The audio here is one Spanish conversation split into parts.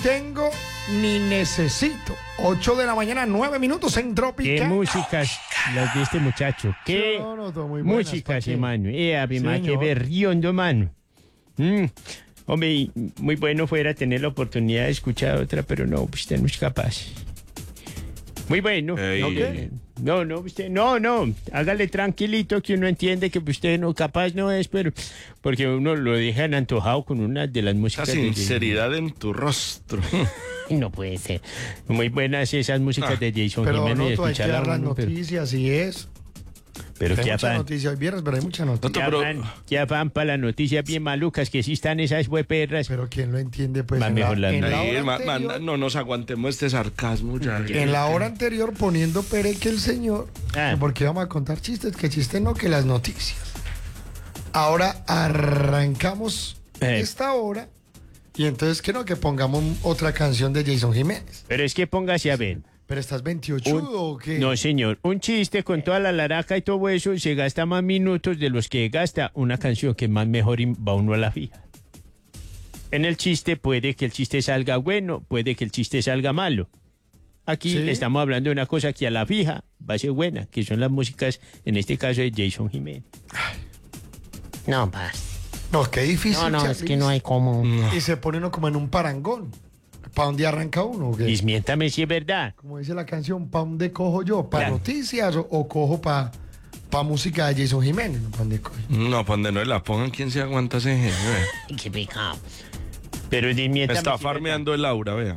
tengo ni necesito. 8 de la mañana, 9 minutos en Tropical. ¿Qué músicas las de este muchacho? ¿Qué No, no, todo muy buenas, músicas, ¿pa' qué? hermano? Qué Señor. berriondo, mano. Hombre, y muy bueno fuera tener la oportunidad de escuchar otra, pero no, usted no es capaz. Muy bueno. Ey. ¿No qué? No, usted, no, hágale tranquilito que uno entiende que usted no capaz no es, pero porque uno lo dejan antojado con una de las Esa músicas. sinceridad en tu rostro. No puede ser. Muy buenas esas músicas de Jason Pero Jiménez. no, hay que escucharla dar las uno, noticias y es. pero Hay qué mucha afán. noticia hoy viernes, pero hay mucha noticia. Qué afán para las noticias bien malucas que sí están esas perras. Pero quien lo entiende, pues. Va en mejor la en la Ahí, hora anterior, no nos aguantemos este sarcasmo ya. en la hora anterior poniendo pere que el señor, Ah. porque vamos a contar chistes, que chistes no, que las noticias. Ahora arrancamos esta hora y entonces que no, que pongamos otra canción de Jason Jiménez. Pero es que póngase a ver. ¿Pero estás 28 o qué? No, señor. Un chiste con toda la laraca y todo eso se gasta más minutos de los que gasta una canción que es más mejor y va uno a la fija. En el chiste puede que el chiste salga bueno, puede que el chiste salga malo. Aquí ¿Sí? estamos hablando de una cosa que a la fija va a ser buena, que son las músicas, en este caso de Jason Jiménez. No, parce. No, qué difícil. No, es Charlize. que no hay como. Y se pone uno como en un parangón. ¿Para dónde arranca uno? ¿O qué? Dismiéntame si es verdad. Como dice la canción, ¿para dónde cojo yo? ¿Para Claro. noticias o cojo para música de Jason Jiménez? ¿Pa' dónde cojo? No, pa' donde no la pongan, ¿quién se aguanta ese genio? Qué pecado. Pero Me dismiéntame está si es verdad. farmeando el aura, vea.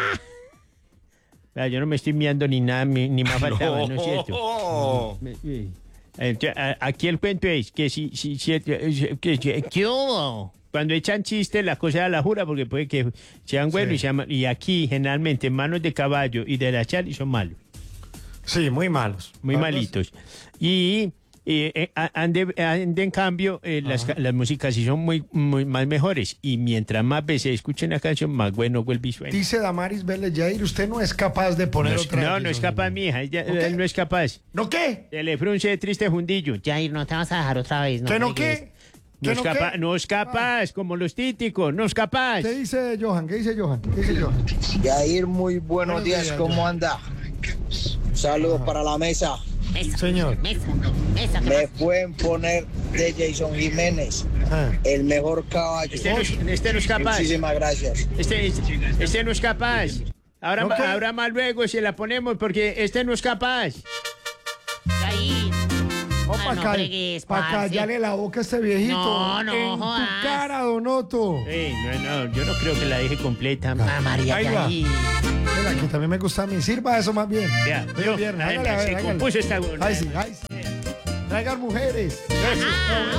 Yo no me estoy miando ni nada, ni más faltaba, ¿no es cierto? No. Aquí el cuento es que ¿Qué hubo? cuando echan chistes la cosa la jura porque puede que sean buenos Sí. y aquí generalmente manos de caballo y de la Charlie son malos, Sí, muy malos. muy Malos. malitos. Y ande en cambio las músicas sí son muy más mejores y mientras más veces escuchen la canción más bueno vuelve y suena. Dice Damaris Vélez Jair, usted no es capaz de poner otra. No de es Jason capaz Jiménez. mi hija, ¿No qué? él no es capaz. ¿No qué? Se le frunce de triste fundillo. Jair, no te vas a dejar otra vez. ¿Que no fregues. qué? No ¿Que es, no capaz, qué? no es capaz, como los títicos, no es capaz. ¿Qué dice Johan? ¿Qué dice Johan? ¿Qué dice Johan? Yair, muy buenos Buenos días, días, ¿cómo Johan. anda? Saludos para la mesa. Mesa. Señor. Mesa. ¿Qué Me más? pueden poner de Jason Jiménez, Ah. el mejor caballo. Este no es capaz. Muchísimas gracias. Este no es capaz. Ahora, ¿No qué? ahora más luego se la ponemos porque este no es capaz. Jair. No, Ah, no fregues, para parce. callarle la boca a este viejito. No, En tu jodas. cara, Donoto. No, yo no creo que la deje completa. Ah, María Ahí va. Yair. Mira, que también me gusta a mí. Sirva eso más bien. Ya, Hoy es viernes. Hágale, a ver, se hágale. compuso esta Ay, sí, ay, sí. Traigan mujeres. Ah,